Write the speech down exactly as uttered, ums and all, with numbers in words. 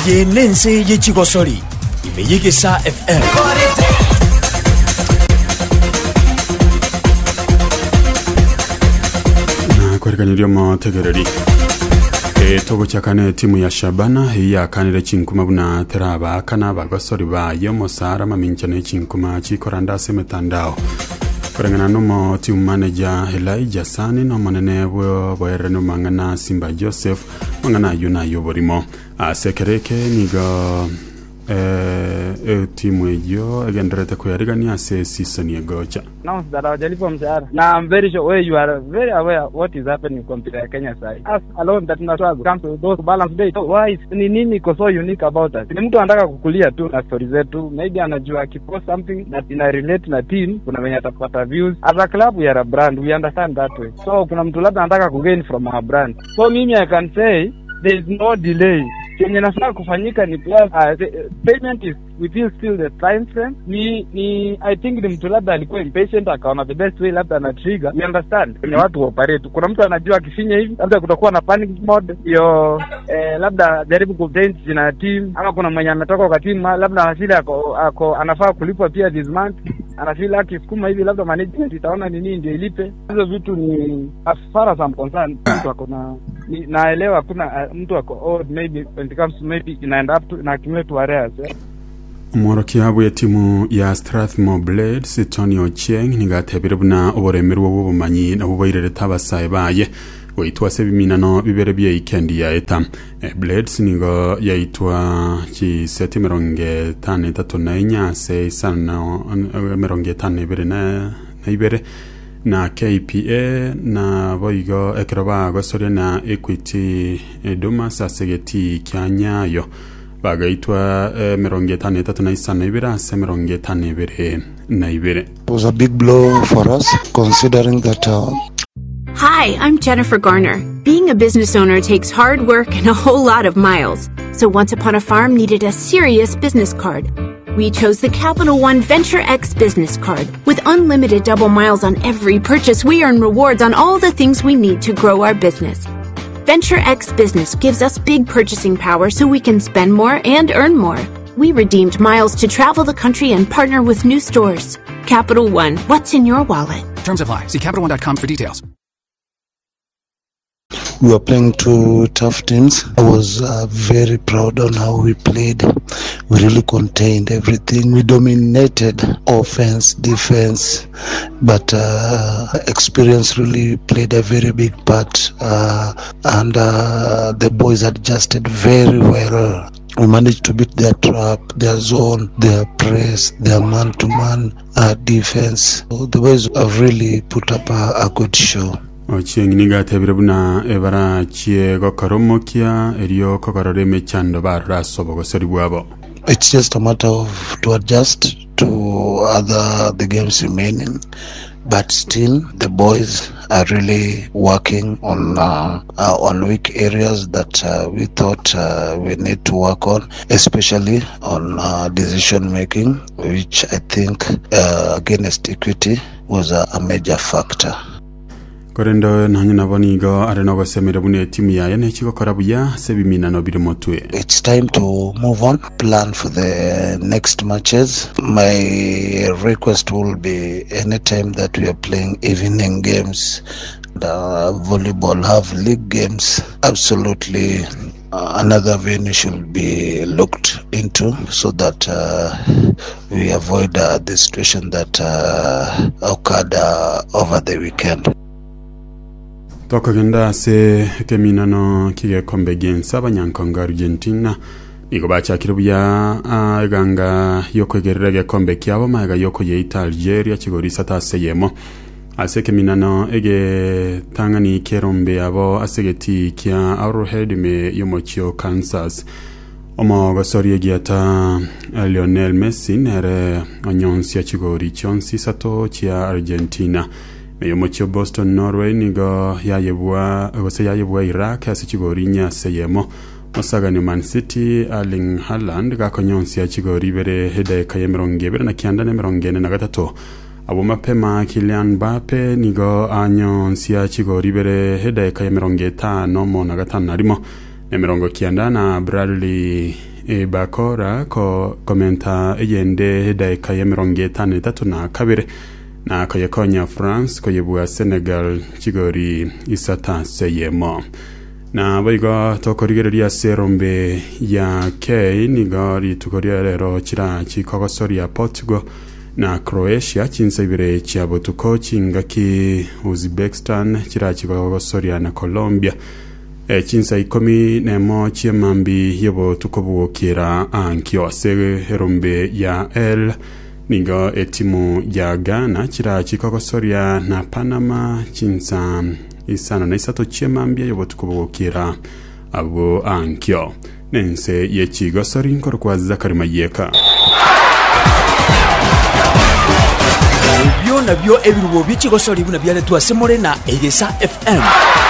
ye nense ye chigosori imeyigisa F M. Na kwerekanyirio motegereri e togo chakane timu ya Shabana ya kanire chinkuma buna teraba kana bagosori ba yo mosara maminchane chinkuma chikoranda semetandao kurengana no team manager Elijah Sani no manene bwo bwereno mangana Simba Joseph mangana yuna yoborimo asekereke nigo eh e timu hiyo agenderete kuyarigania se season yegocha. Now that our Jalipo mshahara. Now I'm very sure where you are very aware what is happening in computer Kenya side. Us alone that na struggle comes to those balance days. So why is ni nini iko so unique about us? Ni mtu anataka kukulia tu na stories zetu. Maybe anajua akipost something that ina relate na team, kuna wenye atapata views. As a club we are a brand, we understand that way. So kuna mtu labda anataka kugain from our brand. So mimi I can say there is no delay. Kenye nafaa kufanyika ni plus uh, the payment is within still the time frame. Ni ni I think ni mtu labda alikuwa impatient akaona the best way labda na trigger. You understand? Kwenye watu operate. Kuna mtu anajua akifinya hivi labda kutakuwa na panic mode. Yo eh, labda jaribu kutense na team ama kuna mwenye ametoka kwa team labda anafeel ako, ako anafaa kulipwa pia this month. Anafeel akisukuma hivi labda management itaona ni nini ndio ilipe. Hizo vitu ni as far as I'm concerned mtu akona naelewa kuna uh, mtu ako odd maybe when it comes to maybe in end up to na accumulate areas eh? Mworokiabu ya timu ya Strathmore Blades Tony Ochieng nigatebire buna oboremerwa bwobumanyi na bubairere tabasaye baye goitwa sebiminano bibere bya weekend ya eta e, Blades nigo yaitwa chi seti meronge tane tatu na inya se sana meronge tane bere na na ibere na K P A na boigo ekroba gosoria na Equity Eduma sasegeti kyanyayo bagaitwa eh, meronge tane tatu na isana ibere se meronge tane ibere na ibere. It was a big blow for us considering that uh... Hi, I'm Jennifer Garner. Being a business owner takes hard work and a whole lot of miles. So Once Upon a Farm needed a serious business card. We chose the Capital One Venture X business card. With unlimited double miles on every purchase, we earn rewards on all the things we need to grow our business. Venture X Business gives us big purchasing power so we can spend more and earn more. We redeemed miles to travel the country and partner with new stores. Capital One, what's in your wallet? Terms apply. See Capital One dot com for details. We were playing two tough teams. I was uh, very proud on how we played. We really contained everything. We dominated offense, defense, but uh, experience really played a very big part. Uh, and uh, the boys adjusted very well. We managed to beat their trap, their zone, their press, their man-to-man uh, defense. So the boys have really put up a, a good show. Ochieng niga tebire buna ebara chie gokoromokia eriyo kokorore mechando barra sobo gosori bwabo. It's just a matter of to adjust to other the games remaining, but still the boys are really working on uh, uh, on weak areas that uh, we thought uh, we need to work on, especially on uh, decision making, which I think uh, against Equity was a, a major factor. Korendo nanyina bonigo arenogo semere bune timu ya ne chiko korabuya sebiminano bire motwe. It's time to move on, plan for the next matches. My request will be anytime that we are playing evening games, the volleyball have league games, absolutely uh, another venue should be looked into so that uh, we avoid uh, the situation that uh, occurred uh, over the weekend. Toka genda se keminano kige kombe gensa abanyankonga Argentina nigo bachakira buya aganga yokwegererege kombe kyabo maga yoko yeita Algeria kigorisa taseyemo ase keminano ege tangani kerombe abo asegeti kya Arrowhead me yomochio Kansas omo gosori egiata Lionel Messi nere anyonsia kigori chonsi sato chia Argentina meyo mocho Boston Norway nigo yayebwa gose yayebwa Iraq asechigori nya seyemo osaga ni Man City Erling Haaland gakonyonsi ya chigori bere hede kayemeronge bere na kianda ne merongene na gatatu abo mapema Kylian Mbappe nigo anyonsi ya chigori bere hede kayemeronge tano mo na gatanu narimo ne merongo kianda na Bradley e bakora ko komenta eyende daika ya mirongo itanu n'itatu na kabiri na koyekonya France koyebua Senegal chigori isata seyemo na baiga tokorigeria serombe ya K nigari tukoria rero chira chikogosori ya Portugal na Croatia chinsebire chiabo tuko chingaki Uzbekistan chira chikogosori na Colombia e chinsa ikomi nemo chiemambi yebo tukobukira ankyo sege herombe ya L niga etimu ya Ghana chira chikogosoria na Panama chinsa isana na isato chiemambi yebo tukobukira abo ankyo nense yechigosori nkorokwa Zakari Mayeka Ebyo nabyo ebirubo by'ikigosori buna byale tuasemore na Egesa F M